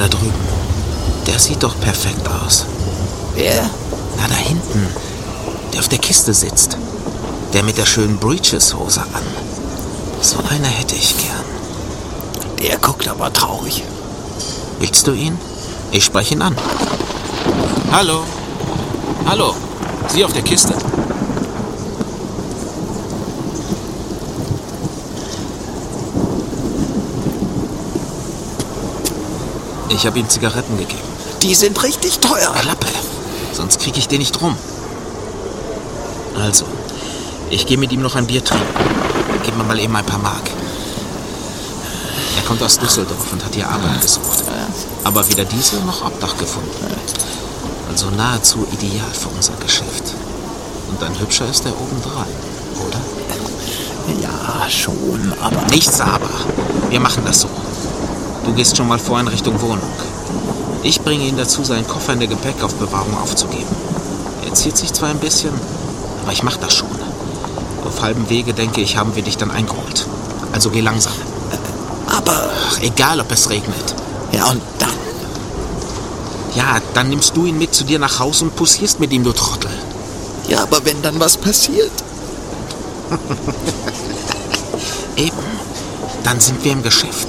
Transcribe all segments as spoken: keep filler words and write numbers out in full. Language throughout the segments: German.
da drüben. Der sieht doch perfekt aus. Wer? Na, da hinten. Der auf der Kiste sitzt. Der mit der schönen Breeches-Hose an. So einer hätte ich gern. Der guckt aber traurig. Willst du ihn? Ich spreche ihn an. Hallo. Hallo. Sie auf der Kiste. Ich habe ihm Zigaretten gegeben. Die sind richtig teuer. Klappe. Sonst kriege ich den nicht rum. Also, ich gehe mit ihm noch ein Bier trinken. Gib mir mal eben ein paar Mark. Er kommt aus Düsseldorf und hat hier Arbeit gesucht. Aber weder diese noch Obdach gefunden. Also nahezu ideal für unser Geschäft. Und ein hübscher ist er obendrein, oder? Ja, schon, aber... Nichts aber. Wir machen das so. Du gehst schon mal vor in Richtung Wohnung. Ich bringe ihn dazu, seinen Koffer in der Gepäckaufbewahrung aufzugeben. Er zieht sich zwar ein bisschen, aber ich mach das schon. Auf halbem Wege, denke ich, haben wir dich dann eingeholt. Also geh langsam. Aber... Ach, egal, ob es regnet. Ja, und dann? Ja, dann nimmst du ihn mit zu dir nach Hause und poussierst mit ihm, du Trottel. Ja, aber wenn dann was passiert? Eben. Dann sind wir im Geschäft.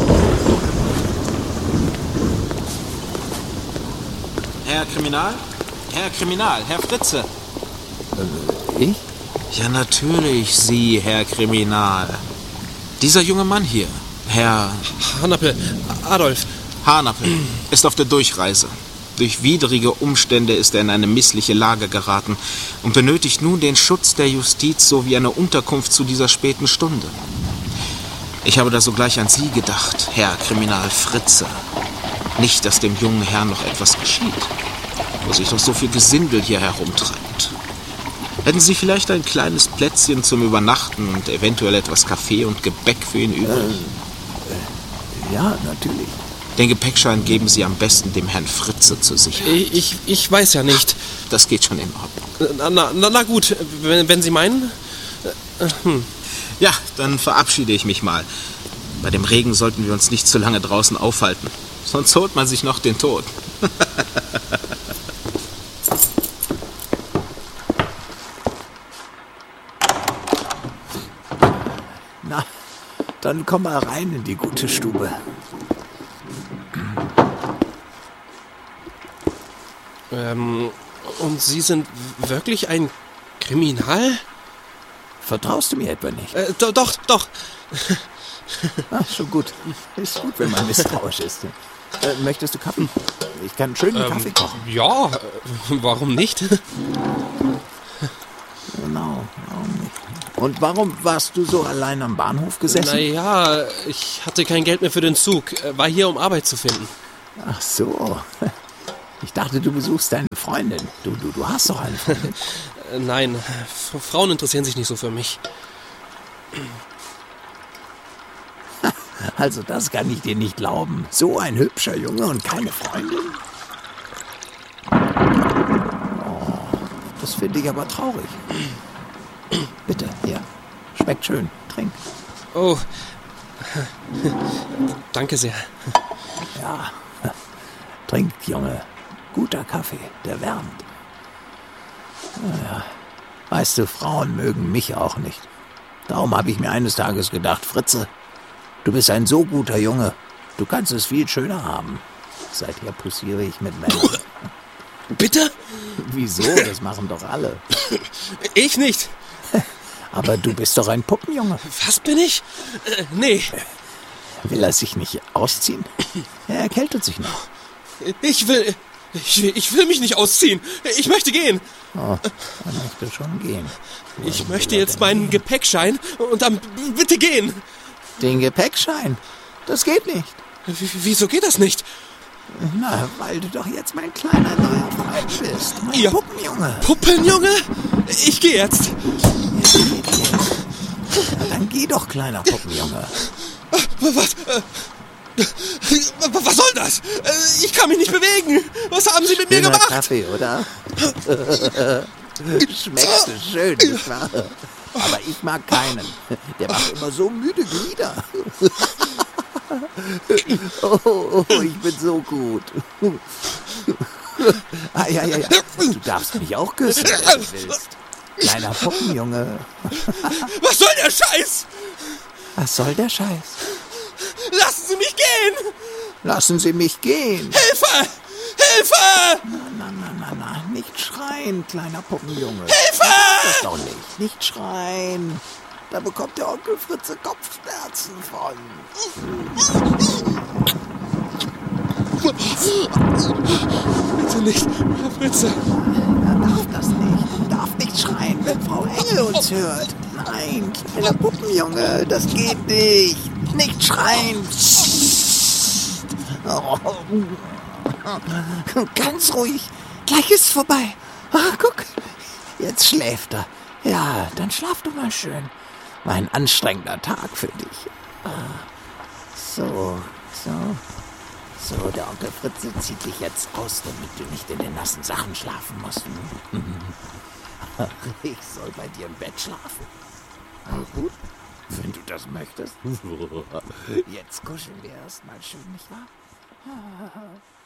Herr Kriminal? Herr Kriminal, Herr Fritze. Äh, ich? Ja, natürlich Sie, Herr Kriminal. Dieser junge Mann hier, Herr... Hanappel, Adolf. Hanappel, ist auf der Durchreise. Durch widrige Umstände ist er in eine missliche Lage geraten und benötigt nun den Schutz der Justiz sowie eine Unterkunft zu dieser späten Stunde. Ich habe da sogleich an Sie gedacht, Herr Kriminal Fritze. Nicht, dass dem jungen Herrn noch etwas geschieht, wo sich doch so viel Gesindel hier herumtreibt. Hätten Sie vielleicht ein kleines Plätzchen zum Übernachten und eventuell etwas Kaffee und Gebäck für ihn übrig? Äh, äh, ja, natürlich. Den Gepäckschein geben Sie am besten dem Herrn Fritze zur Sicherheit. Ich, ich, ich weiß ja nicht. Das geht schon in Ordnung. Na, na, na, na gut, wenn, wenn Sie meinen. Äh, hm. Ja, dann verabschiede ich mich mal. Bei dem Regen sollten wir uns nicht zu lange draußen aufhalten. Sonst holt man sich noch den Tod. Na, dann komm mal rein in die gute Stube. Ähm, und Sie sind wirklich ein Kriminal? Vertraust du mir etwa nicht? Äh, do, doch, doch. Ach, schon gut. Ist gut, wenn man misstrauisch ist. Äh, möchtest du Kaffee? Ich kann einen schönen ähm, Kaffee kochen. Ja, äh, warum nicht? Genau, warum nicht? Und warum warst du so allein am Bahnhof gesessen? Naja, ich hatte kein Geld mehr für den Zug. War hier, um Arbeit zu finden. Ach so. Ich dachte, du besuchst deine Freundin. Du, du, du hast doch eine Freundin. Nein, Frauen interessieren sich nicht so für mich. Also das kann ich dir nicht glauben. So ein hübscher Junge und keine Freundin? Oh, das finde ich aber traurig. Bitte, hier. Schmeckt schön. Trink. Oh, danke sehr. Ja, trink, Junge. Guter Kaffee, der wärmt. Naja, weißt du, Frauen mögen mich auch nicht. Darum habe ich mir eines Tages gedacht, Fritze, du bist ein so guter Junge. Du kannst es viel schöner haben. Seither poussiere ich mit Männern. Bitte? Wieso? Das machen doch alle. Ich nicht. Aber du bist doch ein Puppenjunge. Was bin ich? Äh, nee. Will er sich nicht ausziehen? Er erkältet sich noch. Ich will... Ich will, ich will mich nicht ausziehen. Ich möchte gehen. Oh, er möchte schon gehen. Wo ich möchte jetzt meinen gehen? Gepäckschein und dann bitte gehen. Den Gepäckschein? Das geht nicht. W- wieso geht das nicht? Na, weil du doch jetzt mein kleiner neuer Freund bist. Mein Ihr Puppenjunge. Puppenjunge? Ich gehe jetzt. Ja, geht jetzt. Na, dann geh doch, kleiner Puppenjunge. Was? Was soll das? Ich kann mich nicht bewegen. Was haben Sie mit Schöner mir gemacht? Kaffee, oder? Schmeckt schön, nicht wahr? Aber ich mag keinen. Der macht immer so müde Glieder. Oh, oh, oh, ich bin so gut. Ah, ja, ja, ja. Du darfst mich auch küssen, wenn du willst. Kleiner Puppenjunge. Was soll der Scheiß? Was soll der Scheiß? Lassen Sie mich gehen! Lassen Sie mich gehen. Hilfe! Hilfe! Na, na, na, na, nicht schreien, kleiner Puppenjunge. Hilfe! Das doch nicht. Nicht schreien. Da bekommt der Onkel Fritze Kopfschmerzen von. Bitte nicht, Herr Fritze. Er darf das nicht. Er darf nicht schreien, wenn Frau Engel uns hört. Nein, kleiner Puppenjunge, das geht nicht. Nicht schreien. Oh. Ganz ruhig. Gleich ist's vorbei. Ah, guck, jetzt schläft er. Ja, dann schlaf du mal schön. War ein anstrengender Tag für dich. Ah, so, so. So, der Onkel Fritze zieht dich jetzt aus, damit du nicht in den nassen Sachen schlafen musst. Ach, ich soll bei dir im Bett schlafen. Na gut, wenn du das möchtest. Jetzt kuscheln wir erst mal schön, nicht wahr?